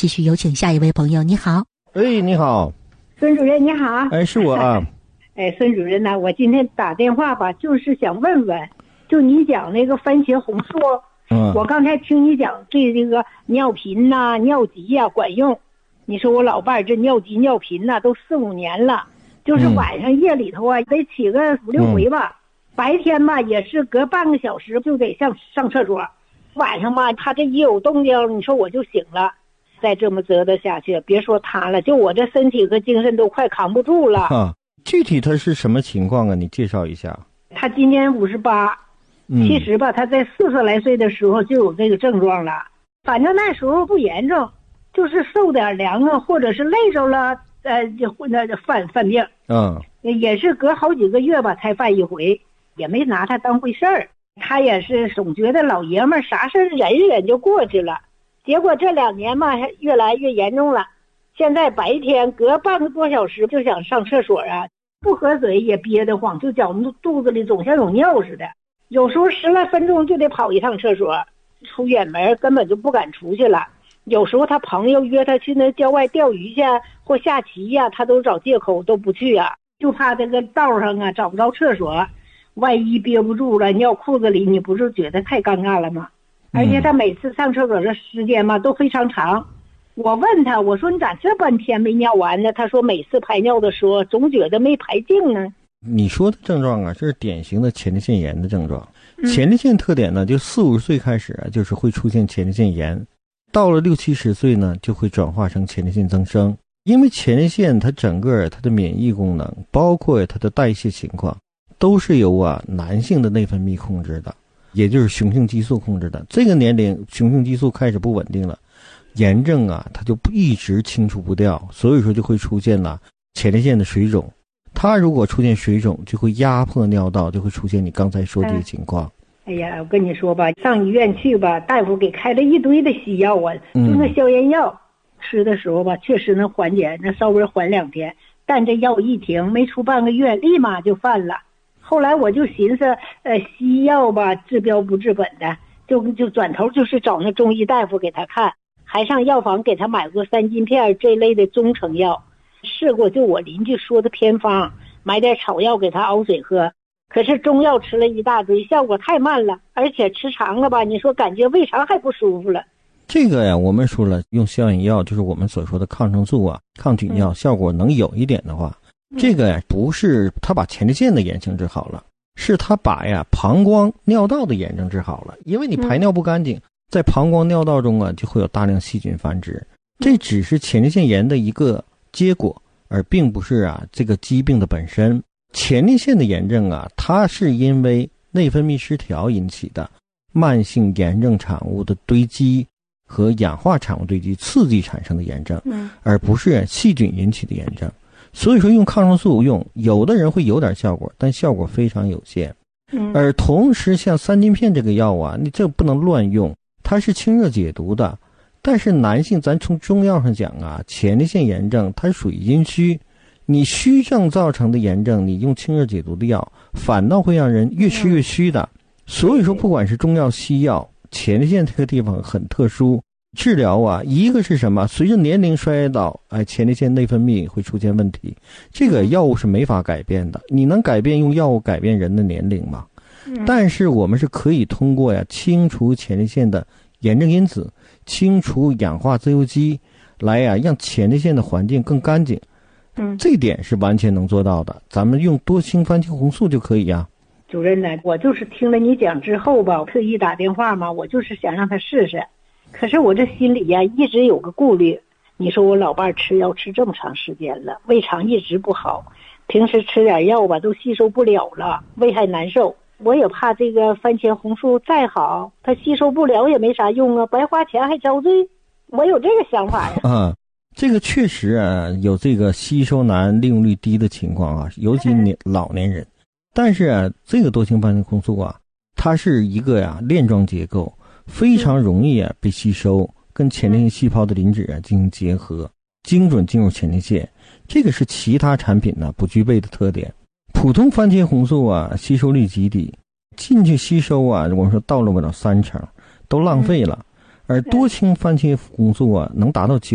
继续有请下一位朋友。你好。 哎，你好， 孙主任你好。 哎，是我啊。 哎，孙主任呢，我今天打电话吧，就是想问问，就你讲那个番茄红素，我刚才听你讲对这个尿频呐、尿急呀、管用。你说我老伴儿这尿急尿频呐、都4、5年了，就是晚上夜里头啊得起个5、6回吧，白天吧也是隔半个小时就得上厕所，晚上吧他这一有动静，你说我就醒了。再这么折腾下去，别说他了，就我这身体和精神都快扛不住了。 具体他是什么情况啊？你介绍一下。 他今年58，其实吧，他在40来岁的时候就有这个症状了。反正那时候不严重，就是受点凉啊，或者是累着了，就犯病。也是隔好几个月吧才犯一回，也没拿他当回事儿。他也是总觉得老爷们儿啥事忍一忍就过去了。结果这2年吧，越来越严重了。现在白天隔半个多小时就想上厕所啊，不喝水也憋得慌，就觉肚子里总像有尿似的。有时候10来分钟就得跑一趟厕所，出远门根本就不敢出去了。有时候他朋友约他去那郊外钓鱼去或下棋呀，他都找借口都不去啊，就怕这个道上啊找不着厕所，万一憋不住了尿裤子里，你不是觉得太尴尬了吗？而且他每次上厕所的时间嘛都非常长。我问他，我说你咋这半天没尿完呢？他说每次排尿的时候总觉得没排净呢。 你说的症状啊，这是典型的前列腺炎的症状。前列腺特点呢，就4、50岁开始啊，就是会出现前列腺炎，到了60、70岁呢，就会转化成前列腺增生。因为前列腺它整个它的免疫功能，包括它的代谢情况，都是由男性的内分泌控制的。也就是雄性激素控制的。这个年龄雄性激素开始不稳定了，炎症啊它就一直清除不掉，所以说就会出现前列腺的水肿。它如果出现水肿，就会压迫尿道，就会出现你刚才说这个情况。 哎呀，我跟你说吧，上医院去吧，大夫给开了一堆的西药啊，就那消炎药，吃的时候吧确实能缓解，那稍微缓2天，但这药一停没出半个月立马就犯了。后来我就寻思西药吧治标不治本的，就转头就是找那中医大夫给他看，还上药房给他买过3金片这类的中成药，试过就我邻居说的偏方，买点草药给他熬水喝。可是中药吃了一大堆，效果太慢了，而且吃长了吧，你说感觉胃肠还不舒服了。 这个呀，我们说了，用消炎药就是我们所说的抗生素抗菌药，效果能有一点的话，这个呀不是他把前列腺的炎症治好了，是他把膀胱尿道的炎症治好了。因为你排尿不干净，在膀胱尿道中就会有大量细菌繁殖，这只是前列腺炎的一个结果，而并不是这个疾病的本身。前列腺的炎症它是因为内分泌失调引起的慢性炎症产物的堆积和氧化产物堆积刺激产生的炎症，而不是细菌引起的炎症。所以说用抗生素有的人会有点效果，但效果非常有限。而同时像3金片这个药你这不能乱用，它是清热解毒的。但是男性咱从中药上讲前列腺炎症它属于阴虚，你虚症造成的炎症，你用清热解毒的药反倒会让人越吃越虚的。所以说不管是中药西药，前列腺这个地方很特殊，治疗一个是什么？随着年龄衰老前列腺内分泌会出现问题，这个药物是没法改变的。你能改变用药物改变人的年龄吗？但是我们是可以通过清除前列腺的炎症因子，清除氧化自由基，来让前列腺的环境更干净。这点是完全能做到的，咱们用多氢番茄红素就可以主任呢，我就是听了你讲之后吧，我特意打电话嘛，我就是想让他试试。可是我这心里一直有个顾虑，你说我老伴吃药吃这么长时间了，胃肠一直不好，平时吃点药吧都吸收不了了，胃还难受。我也怕这个番茄红素再好，它吸收不了也没啥用白花钱还遭罪。我有这个想法这个确实有这个吸收难、利用率低的情况尤其老年人。但是这个多氢番茄红素它是一个链状结构，非常容易被吸收，跟前列腺细胞的磷脂进行结合，精准进入前列腺。这个是其他产品不具备的特点。普通番茄红素吸收率极低，进去吸收我们说到了不了3成，都浪费了。而多氢番茄红素能达到